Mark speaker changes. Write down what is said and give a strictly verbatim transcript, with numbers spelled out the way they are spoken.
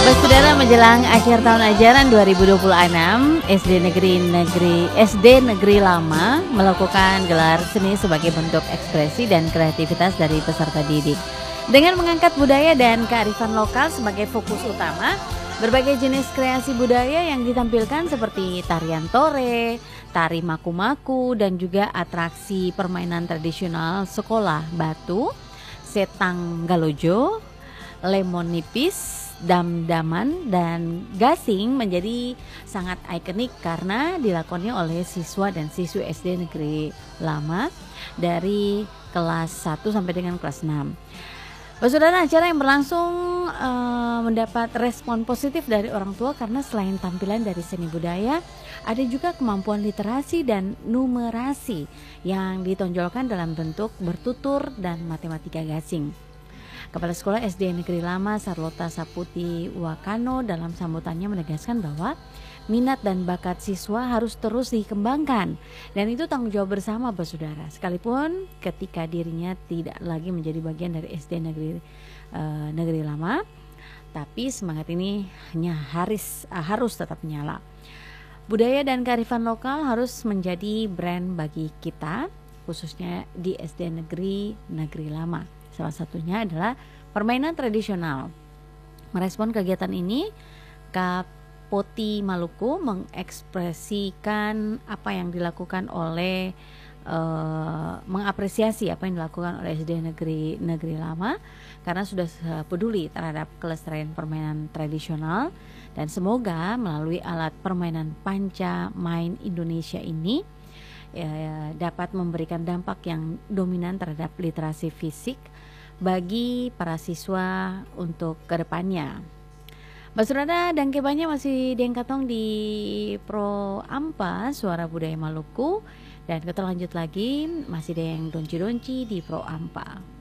Speaker 1: Saudara, menjelang akhir tahun ajaran dua ribu dua puluh enam, S D Negeri Negeri S D Negeri Lama melakukan gelar seni sebagai bentuk ekspresi dan kreativitas dari peserta didik. Dengan mengangkat budaya dan kearifan lokal sebagai fokus utama, berbagai jenis kreasi budaya yang ditampilkan seperti tarian tore, tari maku-maku, dan juga atraksi permainan tradisional sekolah batu, setang galojo, lemon nipis, dam-daman, dan gasing menjadi sangat ikonik karena dilakukannya oleh siswa dan siswi S D Negeri Lama dari kelas satu sampai dengan kelas enam. Saudara, acara yang berlangsung uh, mendapat respon positif dari orang tua karena selain tampilan dari seni budaya, ada juga kemampuan literasi dan numerasi yang ditonjolkan dalam bentuk bertutur dan matematika gasing. Kepala Sekolah S D Negeri Lama Sarlota Saputi Wakano dalam sambutannya menegaskan bahwa minat dan bakat siswa harus terus dikembangkan dan itu tanggung jawab bersama, Saudara. Sekalipun ketika dirinya tidak lagi menjadi bagian dari S D Negeri uh, Negeri Lama, tapi semangat ini hanya harus uh, harus tetap menyala. Budaya dan kearifan lokal harus menjadi brand bagi kita, khususnya di S D Negeri Negeri Lama. Salah satunya adalah permainan tradisional. Merespon kegiatan ini, Kapoti Maluku mengekspresikan apa yang dilakukan oleh uh, mengapresiasi apa yang dilakukan oleh S D Negeri Negeri Lama karena sudah peduli terhadap kelestarian permainan tradisional, dan semoga melalui alat permainan panca main Indonesia ini ya, dapat memberikan dampak yang dominan terhadap literasi fisik bagi para siswa untuk kedepannya. Saudara, dan kebanyak masih diengkatong di Pro Ampa Suara Budaya Maluku, dan kita lanjut lagi masih ada yang donci-donci di Pro Ampa.